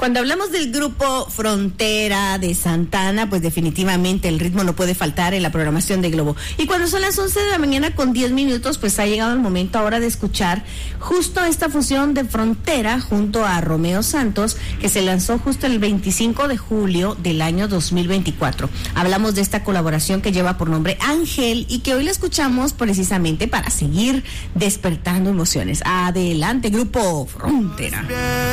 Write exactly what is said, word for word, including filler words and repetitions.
Cuando hablamos del grupo Frontera de Santana, pues definitivamente el ritmo no puede faltar en la programación de Globo. Y cuando son las once de la mañana con diez minutos, pues ha llegado el momento ahora de escuchar justo esta fusión de Frontera junto a Romeo Santos, que se lanzó justo el veinticinco de julio del año dos mil veinticuatro. Hablamos de esta colaboración que lleva por nombre Ángel y que hoy la escuchamos precisamente para seguir despertando emociones. Adelante, grupo Frontera.